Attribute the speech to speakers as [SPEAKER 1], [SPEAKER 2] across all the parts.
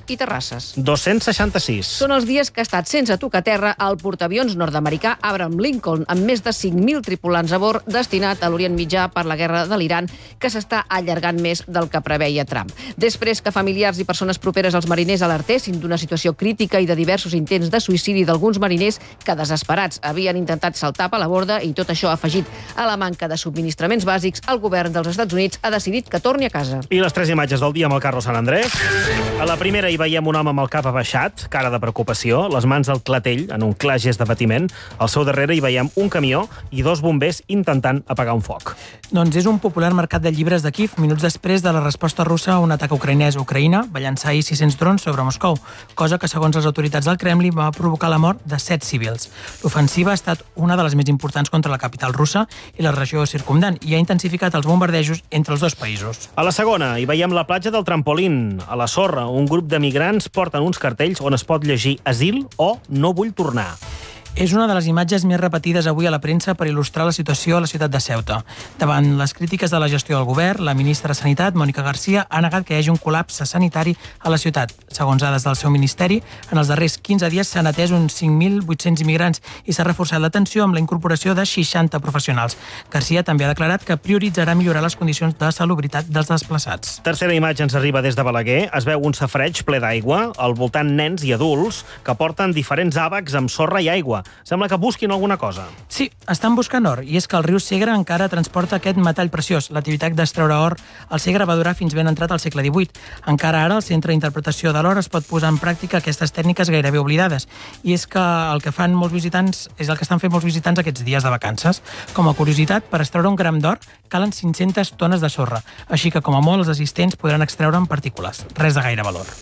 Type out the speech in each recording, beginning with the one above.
[SPEAKER 1] i terrasses.
[SPEAKER 2] 266.
[SPEAKER 1] Són els dies que ha estat sense tocar terra el portaavions nord-americà Abraham Lincoln, amb més de 5.000 tripulants a bord, destinat a l'Orient Mitjà per la guerra de l'Iran, que s'està allargant més del que preveia Trump. Després que familiars i persones properes als mariners alertessin d'una situació crítica i de diversos intents de suïcidi d'alguns mariners que, desesperats, havien intentat saltar per la borda, i tot això afegit a la manca de subministraments bàsics, el govern dels Estats Units ha decidit que torni a casa.
[SPEAKER 2] I les 3 imatges del dia amb el Carlos Sant Andrés. A la primera hi veiem un home amb el cap abaixat, cara de preocupació, les mans al clatell, en un clar gest de patiment. Al seu darrere hi veiem un camió i 2 bombers intentant apagar un foc.
[SPEAKER 3] Doncs és un popular mercat de llibres de Kíev, minuts després de la resposta russa a un atac ucraïnès a Ucraïna, va llançar ahir 600 drons sobre Moscou, cosa que, segons les autoritats del Kremlin, va provocar la mort de 7 civils. L'ofensiva ha estat una de les més importants contra la capital russa i la regió circumdant, i ha intensificat els bombardejos entre els dos països.
[SPEAKER 2] A la segona hi veiem la platja del Trampolín. A la sorra, un grup de migrants porten uns cartells on es pot llegir asil o no vull tornar.
[SPEAKER 3] És una de les imatges més repetides avui a la premsa per il·lustrar la situació a la ciutat de Ceuta. Davant les crítiques de la gestió del govern, la ministra de Sanitat, Mònica Garcia, ha negat que hi hagi un col·lapse sanitari a la ciutat. Segons dades del seu ministeri, en els darrers 15 dies s'han atès uns 5.800 immigrants i s'ha reforçat l'atenció amb la incorporació de 60 professionals. Garcia també ha declarat que prioritzarà millorar les condicions de salubritat dels desplaçats.
[SPEAKER 2] Tercera imatge ens arriba des de Balaguer. Es veu un safareig ple d'aigua, al voltant nens i adults, que porten diferents àbacs amb sorra i aigua. Sembla que busquin alguna cosa.
[SPEAKER 3] Sí, estan buscant or, i és que el riu Segre encara transporta aquest metall preciós. L'activitat d'extreure or al Segre va durar fins ben entrat al segle XVIII. Encara ara, el Centre d'Interpretació de l'Or es pot posar en pràctica aquestes tècniques gairebé oblidades. I és que el que fan molts visitants és el que estan fent molts visitants aquests dies de vacances. Com a curiositat, per extreure un gram d'or calen 500 tones de sorra, així que com a molt els assistents podran extreure en partícules. Res de gaire valor.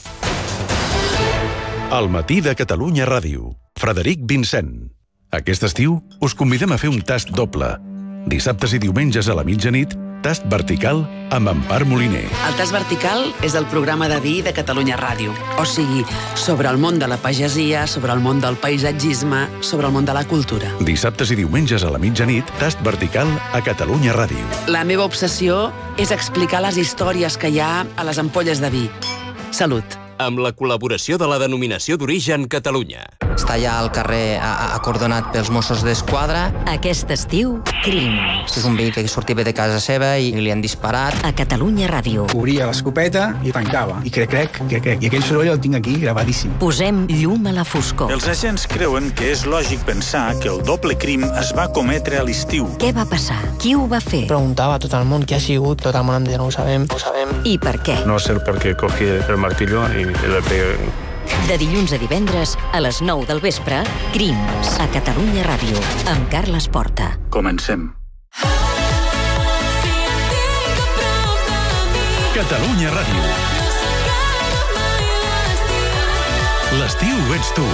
[SPEAKER 4] Al matí de Catalunya Ràdio. Frederic Vincent. Aquest estiu us convidem a fer un tast doble. Dissabtes i diumenges a la mitjanit, tast vertical amb Empar Moliner.
[SPEAKER 5] El tast vertical és el programa de vi de Catalunya Ràdio. O sigui, sobre el món de la pagesia, sobre el món del paisatgisme, sobre el món de la cultura.
[SPEAKER 4] Dissabtes i diumenges a la mitjanit, tast vertical a Catalunya Ràdio.
[SPEAKER 5] La meva obsessió és explicar les històries que hi ha a les ampolles de vi. Salut.
[SPEAKER 6] Amb la col·laboració de la Denominació d'Origen Catalunya.
[SPEAKER 7] Està allà al carrer acordonat pels Mossos d'Esquadra.
[SPEAKER 8] Aquest estiu, Crims.
[SPEAKER 7] És un veí que sortia de casa seva i li han disparat.
[SPEAKER 8] A Catalunya Ràdio.
[SPEAKER 9] Obria l'escopeta i tancava. I crec. I aquell soroll el tinc aquí gravadíssim.
[SPEAKER 8] Posem llum a la foscor.
[SPEAKER 10] Els agents creuen que és lògic pensar que el doble crim es va cometre a l'estiu.
[SPEAKER 8] Què va passar? Qui ho va fer?
[SPEAKER 7] Preguntava a tot el món què ha sigut. Tot el món em deia, no ho sabem.
[SPEAKER 8] I per què?
[SPEAKER 11] No sé per què cogí el martillo i le pegué.
[SPEAKER 8] De dilluns a divendres, a les 9 del vespre, Crims, a Catalunya Ràdio, amb Carles Porta.
[SPEAKER 10] Comencem.
[SPEAKER 4] Catalunya Ràdio. L'estiu ets tu.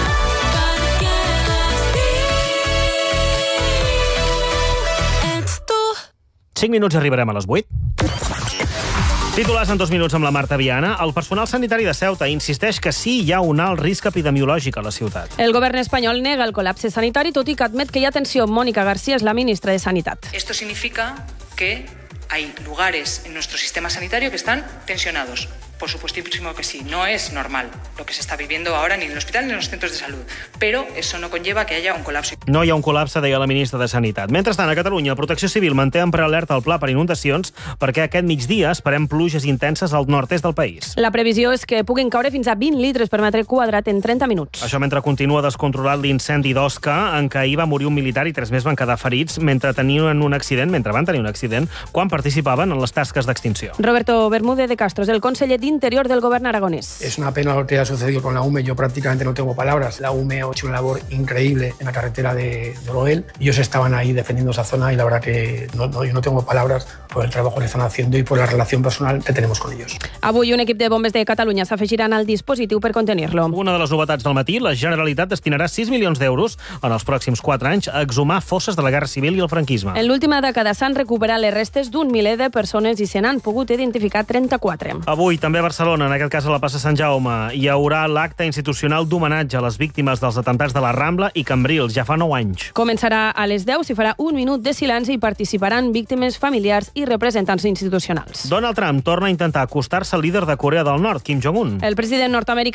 [SPEAKER 2] 5 minuts i arribarem a les 8. Titulars en 2 minuts amb la Marta Viana. El personal sanitari de Ceuta insisteix que sí hi ha un alt risc epidemiològic a la ciutat.
[SPEAKER 12] El govern espanyol nega el col·lapse sanitari, tot i que admet que hi ha tensió. Mónica García és la ministra de Sanitat.
[SPEAKER 13] Esto significa que hay lugares en nuestro sistema sanitario que están tensionados. Por supuestísimo que sí, no es normal lo que se está viviendo ahora ni en el hospital ni en los centros de salud, pero eso no conlleva que haya un colapso.
[SPEAKER 2] No hi ha un col·lapse, deia la ministra de Sanitat. Mentrestant, a Catalunya, Protecció Civil manté en prealerta el pla per inundacions perquè aquest migdia esperem pluges intenses al nord-est del país.
[SPEAKER 12] La previsió és que puguin caure fins a 20 litres per metre quadrat en 30 minuts.
[SPEAKER 2] Això mentre continua descontrolat l'incendi d'Osca, en què ahir va morir un militar i 3 més van quedar ferits mentre van tenir un accident quan participaven en les tasques d'extinció.
[SPEAKER 12] Roberto Bermúdez de Castro és el conseller d'Interior del Gobierno aragonés.
[SPEAKER 14] Es una pena lo que ha sucedido con la UME. Yo prácticamente no tengo palabras. La UME ha hecho una labor increíble en la carretera de Oroel. Ellos estaban ahí defendiendo esa zona y la verdad que yo no tengo palabras por el trabajo que están haciendo y por la relación personal que tenemos con ellos.
[SPEAKER 12] Avui un equip de bombers de Catalunya s'afegiran al dispositiu per contenir-lo.
[SPEAKER 2] Una de les novetats del matí, la Generalitat destinarà 6 milions d'euros en els pròxims 4 anys a exhumar fosses de la Guerra Civil i el franquisme.
[SPEAKER 12] En l'última dècada s'han recuperat les restes d'un miler de persones i se n'han pogut identificar 34.
[SPEAKER 2] Avui, també a Barcelona, en aquest cas a la plaça Sant Jaume, hi haurà l'acte institucional d'homenatge a les víctimes dels atemptats de la Rambla i Cambrils, ja fa 9 anys.
[SPEAKER 12] Començarà a les 10, s'hi farà un minut de silenci i participaran víctimes familiars i representants institucionals.
[SPEAKER 2] Donald Trump torna a intentar acostar-se al líder de Corea del Nord, Kim Jong-un.
[SPEAKER 12] El president nord-americà